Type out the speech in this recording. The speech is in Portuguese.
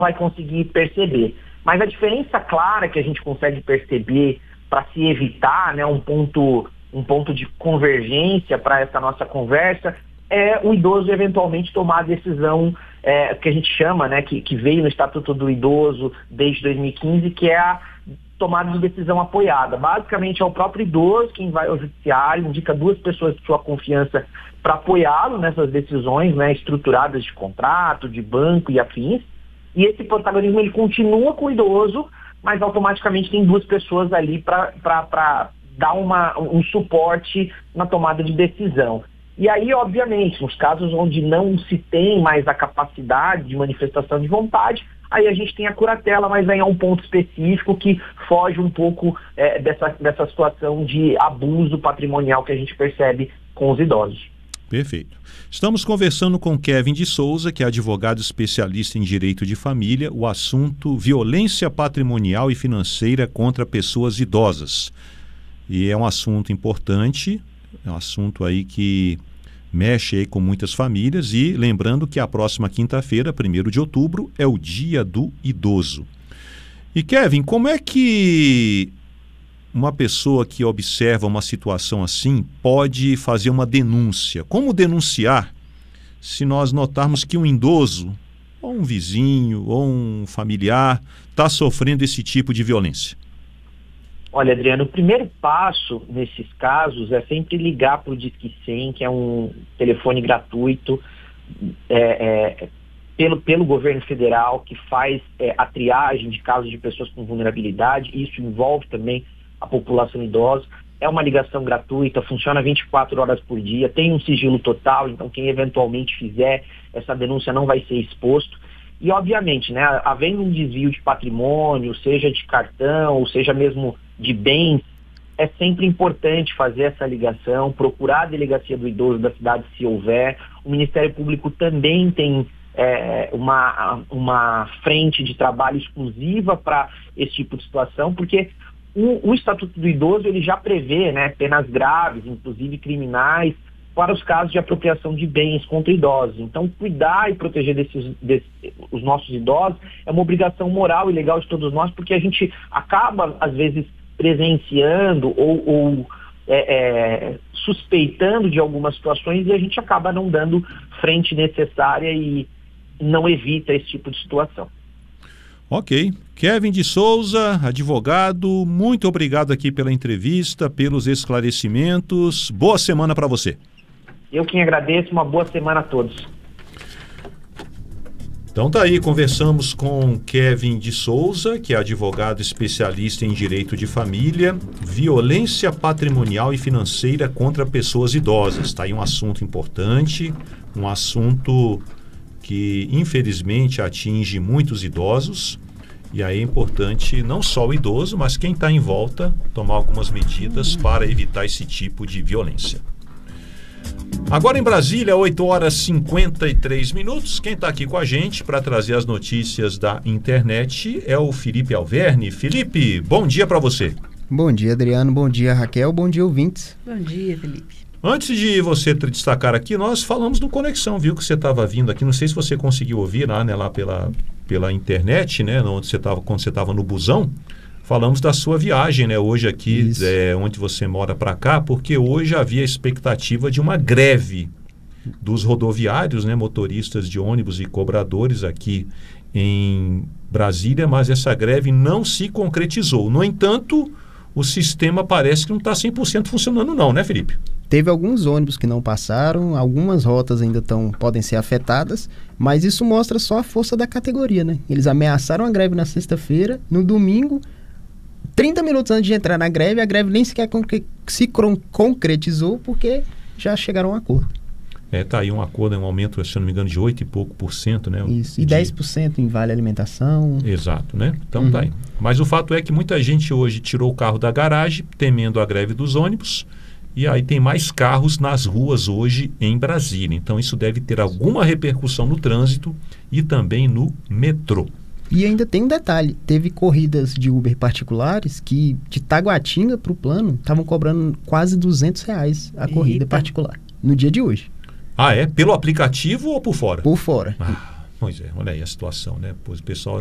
vai conseguir perceber. Mas a diferença clara que a gente consegue perceber para se evitar, né, um ponto de convergência para essa nossa conversa é o idoso eventualmente tomar a decisão que a gente chama, né, que veio no Estatuto do Idoso desde 2015, que é a tomada de decisão apoiada. Basicamente é o próprio idoso quem vai ao judiciário, indica 2 pessoas de sua confiança para apoiá-lo nessas decisões, né, estruturadas de contrato, de banco e afins. E esse protagonismo ele continua com o idoso, mas automaticamente tem 2 pessoas ali para dar um suporte na tomada de decisão. E aí, obviamente, nos casos onde não se tem mais a capacidade de manifestação de vontade, aí a gente tem a curatela, mas aí é um ponto específico que foge um pouco dessa situação de abuso patrimonial que a gente percebe com os idosos. Perfeito. Estamos conversando com Kevin de Souza, que é advogado especialista em direito de família, o assunto violência patrimonial e financeira contra pessoas idosas. E é um assunto importante, é um assunto aí que mexe aí com muitas famílias e lembrando que a próxima quinta-feira, 1º de outubro, é o Dia do Idoso. E Kevin, como é que uma pessoa que observa uma situação assim pode fazer uma denúncia? Como denunciar se nós notarmos que um idoso, ou um vizinho, ou um familiar, está sofrendo esse tipo de violência? Olha, Adriano, o primeiro passo nesses casos é sempre ligar para o Disque 100, que é um telefone gratuito pelo governo federal, que faz a triagem de casos de pessoas com vulnerabilidade. Isso envolve também a população idosa. É uma ligação gratuita, funciona 24 horas por dia, tem um sigilo total, então quem eventualmente fizer essa denúncia não vai ser exposto. E, obviamente, né, havendo um desvio de patrimônio, seja de cartão, ou seja mesmo de bens, é sempre importante fazer essa ligação, procurar a delegacia do idoso da cidade se houver. O Ministério Público também tem uma frente de trabalho exclusiva para esse tipo de situação, porque o Estatuto do Idoso ele já prevê, né, penas graves, inclusive criminais, para os casos de apropriação de bens contra idosos. Então, cuidar e proteger os nossos idosos é uma obrigação moral e legal de todos nós, porque a gente acaba, às vezes, presenciando ou suspeitando de algumas situações e a gente acaba não dando frente necessária e não evita esse tipo de situação. Ok. Kevin de Souza, advogado, muito obrigado aqui pela entrevista, pelos esclarecimentos. Boa semana para você. Eu quem agradeço, uma boa semana a todos. Então tá aí, conversamos com Kevin de Souza, que é advogado especialista em direito de família, violência patrimonial e financeira contra pessoas idosas. Está aí um assunto importante, um assunto que infelizmente atinge muitos idosos, e aí é importante não só o idoso, mas quem está em volta tomar algumas medidas para evitar esse tipo de violência. Agora em Brasília, 8h53. Quem está aqui com a gente para trazer as notícias da internet é o Felipe Alverne. Felipe, bom dia para você. Bom dia, Adriano. Bom dia, Raquel. Bom dia, ouvintes. Bom dia, Felipe. Antes de você destacar aqui, nós falamos no Conexão, viu, que você estava vindo aqui. Não sei se você conseguiu ouvir lá, né, lá pela internet, né, onde você estava, quando você estava no busão. Falamos da sua viagem, né, hoje aqui, onde você mora para cá, porque hoje havia expectativa de uma greve dos rodoviários, né, motoristas de ônibus e cobradores aqui em Brasília, mas essa greve não se concretizou. No entanto, o sistema parece que não está 100% funcionando não, né, Felipe? Teve alguns ônibus que não passaram, algumas rotas ainda podem ser afetadas, mas isso mostra só a força da categoria, né? Eles ameaçaram a greve na sexta-feira, no domingo, 30 minutos antes de entrar na greve, a greve nem sequer se concretizou porque já chegaram a um acordo. Tá aí um acordo, um aumento, se não me engano, de 8 e pouco por cento, né? Isso, e 10% em vale alimentação. Exato, né? Então tá aí. Mas o fato é que muita gente hoje tirou o carro da garagem, temendo a greve dos ônibus, e aí tem mais carros nas ruas hoje em Brasília. Então isso deve ter alguma repercussão no trânsito e também no metrô. E ainda tem um detalhe, teve corridas de Uber particulares que de Taguatinga para o plano estavam cobrando quase R$200 a corrida particular, no dia de hoje. Ah, é? Pelo aplicativo ou por fora? Por fora. Pois é, olha aí a situação, né? Pois o pessoal